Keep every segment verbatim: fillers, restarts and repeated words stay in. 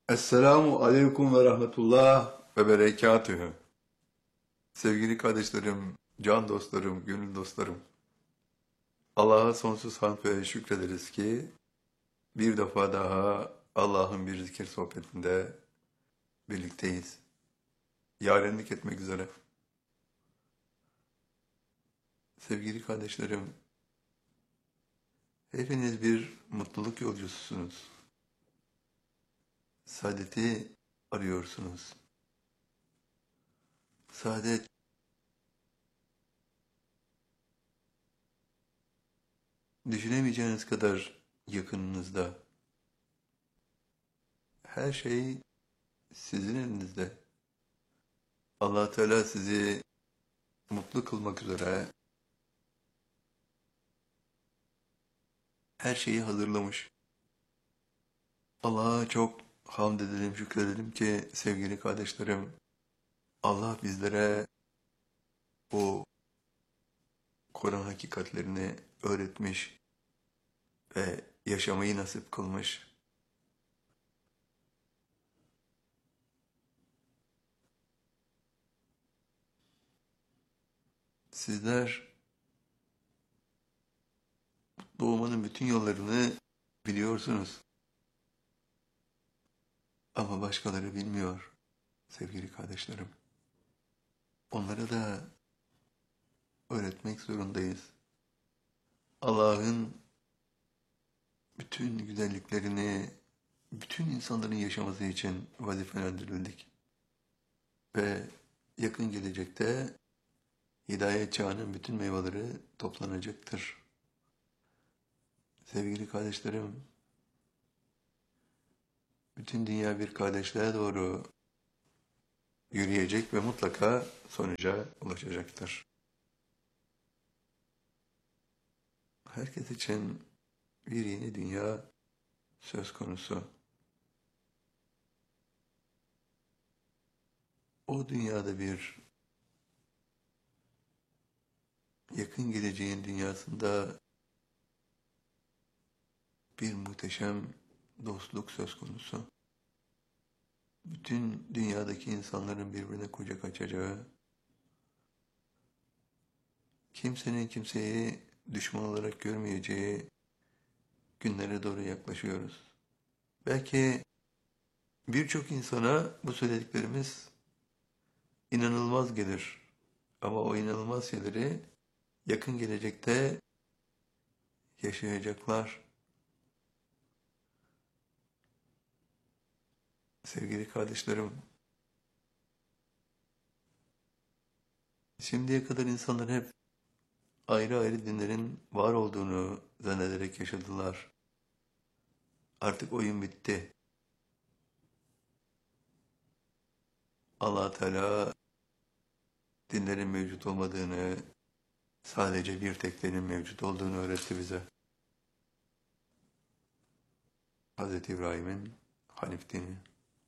Esselamu aleyküm ve rahmetullah ve berekatühü. Sevgili kardeşlerim, can dostlarım, gönül dostlarım. Allah'a sonsuz hamd ve şükrederiz ki bir defa daha Allah'ın bir zikir sohbetinde birlikteyiz. Yarenlik etmek üzere. Sevgili kardeşlerim, hepiniz bir mutluluk yolcususunuz. Saadeti arıyorsunuz. Saadet düşünemeyeceğiniz kadar yakınınızda. Her şey sizin elinizde. Allah Teala sizi mutlu kılmak üzere her şeyi hazırlamış. Allah'a çok hamd edelim, şükredelim ki sevgili kardeşlerim, Allah bizlere bu Kur'an hakikatlerini öğretmiş ve yaşamayı nasip kılmış. Sizler doğmanın bütün yollarını biliyorsunuz. Ama başkaları bilmiyor sevgili kardeşlerim. Onlara da öğretmek zorundayız. Allah'ın bütün güzelliklerini bütün insanların yaşaması için vazifelendirildik. Ve yakın gelecekte hidayet çağının bütün meyveleri toplanacaktır. Sevgili kardeşlerim, bütün dünya bir kardeşliğe doğru yürüyecek ve mutlaka sonuca ulaşacaktır. Herkes için bir yeni dünya söz konusu. O dünyada bir yakın geleceğin dünyasında bir muhteşem dostluk söz konusu. Bütün dünyadaki insanların birbirine kucak açacağı, kimsenin kimseyi düşman olarak görmeyeceği günlere doğru yaklaşıyoruz. Belki birçok insana bu söylediklerimiz inanılmaz gelir. Ama o inanılmaz şeyleri yakın gelecekte yaşayacaklar. Sevgili kardeşlerim, şimdiye kadar insanlar hep ayrı ayrı dinlerin var olduğunu zannederek yaşadılar. Artık oyun bitti. Allah Teala dinlerin mevcut olmadığını, sadece bir tek dinin mevcut olduğunu öğretti bize. Hazreti İbrahim'in Hanif dini.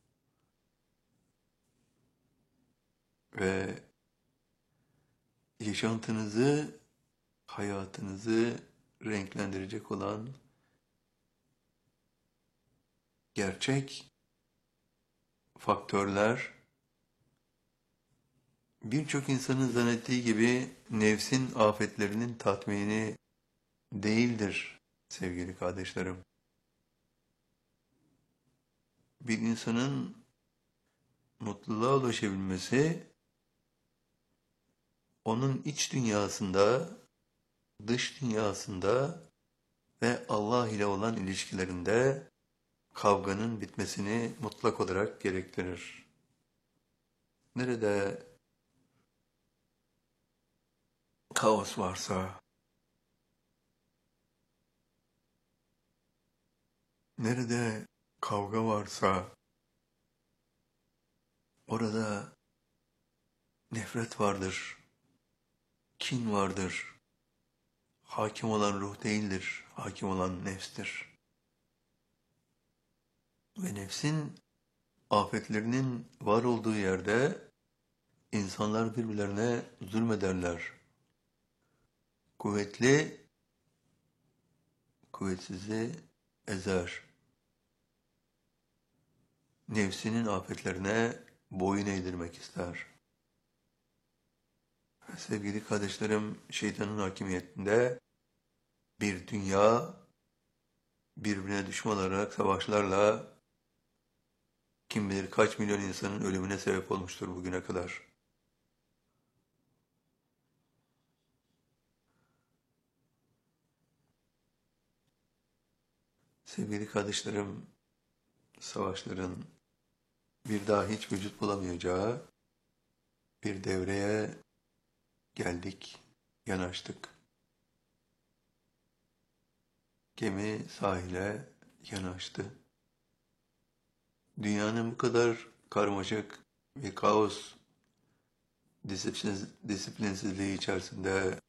Ve yaşantınızı, hayatınızı renklendirecek olan gerçek faktörler birçok insanın zannettiği gibi nefsin afetlerinin tatmini değildir sevgili kardeşlerim. Bir insanın mutluluğa ulaşabilmesi onun iç dünyasında, dış dünyasında ve Allah ile olan ilişkilerinde kavganın bitmesini mutlak olarak gerektirir. Nerede kaos varsa, nerede kavga varsa, orada nefret vardır, kin vardır. Hakim olan ruh değildir, hakim olan nefstir. Ve nefsin afetlerinin var olduğu yerde insanlar birbirlerine zulmederler. Kuvvetli, kuvvetsizi ezer. nefsinin afetlerine boyun eğdirmek ister. Sevgili kardeşlerim, şeytanın hakimiyetinde bir dünya birbirine düşman olarak savaşlarla kim bilir kaç milyon insanın ölümüne sebep olmuştur bugüne kadar. Sevgili kardeşlerim, savaşların bir daha hiç vücut bulamayacağı bir devreye geldik, yanaştık. Gemi sahile yanaştı. Dünyanın bu kadar karmaşık ve kaos, disiplin, disiplinsizliği içerisinde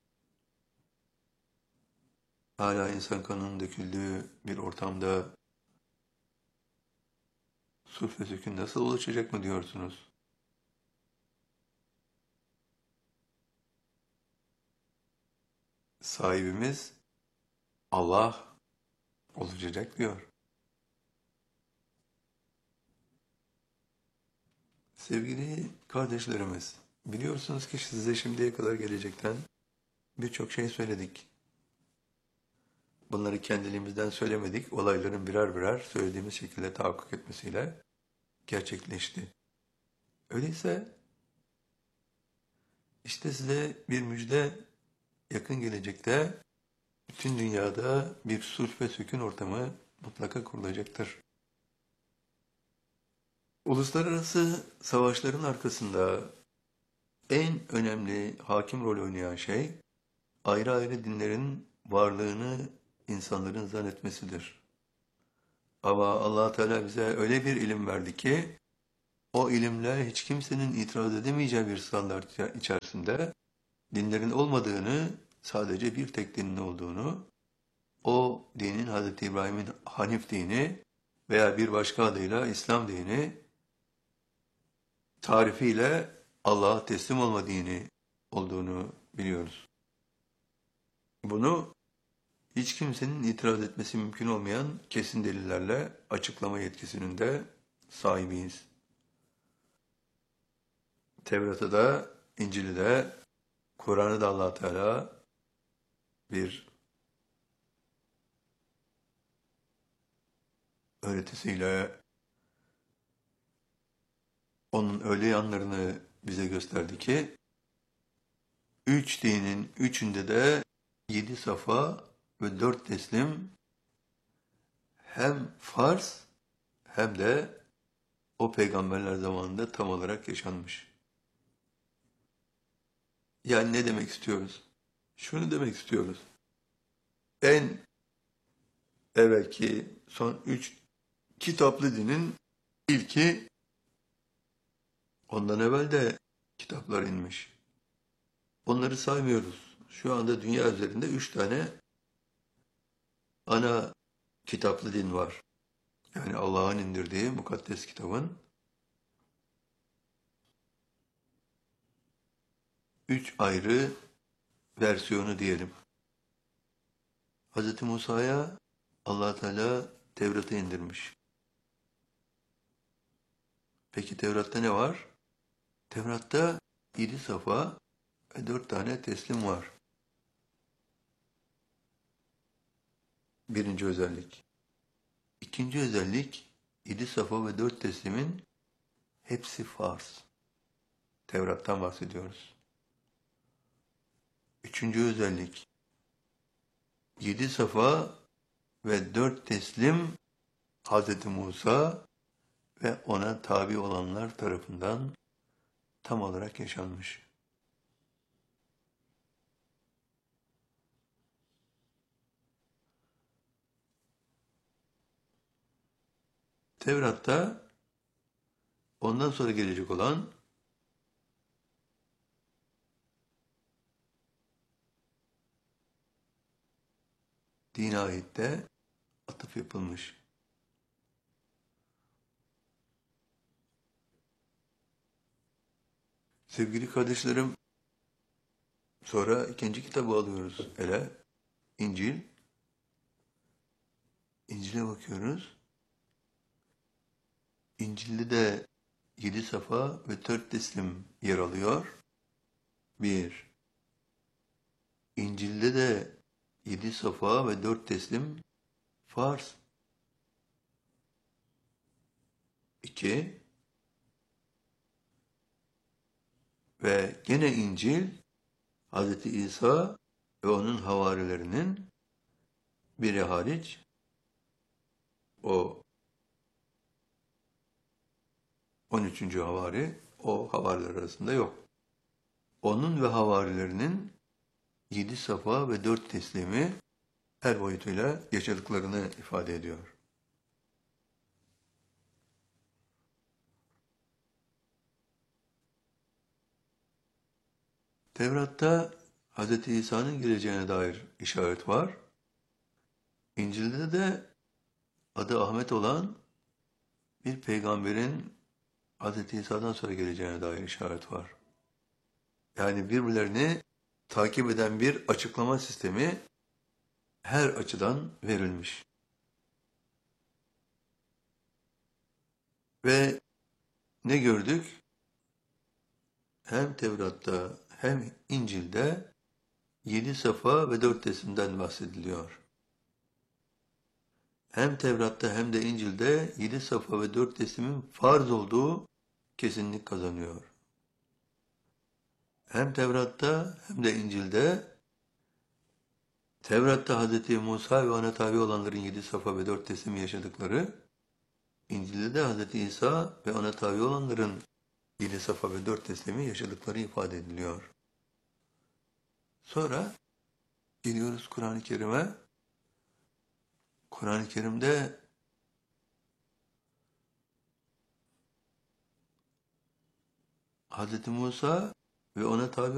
hala insan kanının döküldüğü bir ortamda sulh ve sükun nasıl oluşacak mı diyorsunuz? Sahibimiz Allah olacak diyor. Sevgili kardeşlerimiz, biliyorsunuz ki size şimdiye kadar gelecekten birçok şey söyledik. Bunları kendiliğimizden söylemedik, olayların birer birer söylediğimiz şekilde tahakkuk etmesiyle gerçekleşti. Öyleyse işte size bir müjde, yakın gelecekte bütün dünyada bir sulh ve sükun ortamı mutlaka kurulacaktır. Uluslararası savaşların arkasında en önemli hakim rol oynayan şey, ayrı ayrı dinlerin varlığını insanların zannetmesidir. Ama Allah Teala bize öyle bir ilim verdi ki, o ilimle hiç kimsenin itiraz edemeyeceği bir standart içerisinde dinlerin olmadığını, sadece bir tek dinin olduğunu, o dinin Hazreti İbrahim'in Hanif dini veya bir başka adıyla İslam dini tarifiyle Allah'a teslim olma dini olduğunu biliyoruz. Bunu hiç kimsenin itiraz etmesi mümkün olmayan kesin delillerle açıklama yetkisinin de sahibiyiz. Tevrat'ı da, İncil'i de, Kur'an'ı da Allah Teala bir öğretisiyle onun öyle yanlarını bize gösterdi ki, üç dinin üçünde de yedi safa ve dört teslim hem farz hem de o peygamberler zamanında tam olarak yaşanmış. Yani ne demek istiyoruz? Şunu demek istiyoruz. En evvelki son üç kitaplı dinin ilki, ondan evvel de kitaplar inmiş. Onları saymıyoruz. Şu anda dünya üzerinde üç tane ana kitaplı din var. Yani Allah'ın indirdiği mukaddes kitabın üç ayrı versiyonu diyelim. Hz. Musa'ya Allah Teala Tevrat'ı indirmiş. Peki Tevrat'ta ne var? Tevrat'ta yedi safa ve dört tane teslim var. Birinci özellik. İkinci özellik, yedi safa ve dört teslimin hepsi farz. Tevrat'tan bahsediyoruz. Üçüncü özellik, yedi safa ve dört teslim Hz. Musa ve ona tabi olanlar tarafından tam olarak yaşanmış. Tevrat'ta ondan sonra gelecek olan dine ait de atıf yapılmış. Sevgili kardeşlerim, sonra ikinci kitabı alıyoruz ele, İncil. İncil'e bakıyoruz. İncil'de de yedi safa ve dört teslim yer alıyor. Bir. İncil'de de yedi safa ve dört teslim farz. İki. Ve gene İncil, Hz. İsa ve onun havarilerinin biri hariç, o on üçüncü havari, o havariler arasında yok. Onun ve havarilerinin yedi safa ve dört teslimi her boyutuyla yaşadıklarını ifade ediyor. Tevrat'ta Hz. İsa'nın geleceğine dair işaret var. İncil'de de adı Ahmet olan bir peygamberin Hz. İsa'dan sonra geleceğine dair işaret var. Yani birbirlerini takip eden bir açıklama sistemi her açıdan verilmiş. Ve ne gördük? Hem Tevrat'ta hem İncil'de yedi safa ve dört teslimden bahsediliyor. Hem Tevrat'ta hem de İncil'de yedi safa ve dört teslimin farz olduğu kesinlik kazanıyor. Hem Tevrat'ta hem de İncil'de Tevrat'ta Hz. Musa ve ona tabi olanların yedi safa ve dört teslimi yaşadıkları, İncil'de de Hz. İsa ve ona tabi olanların yedi safa ve dört teslimi yaşadıkları ifade ediliyor. Sonra geliyoruz Kur'an-ı Kerim'e. Kur'an-ı Kerim'de Hz. Musa ve ona tabi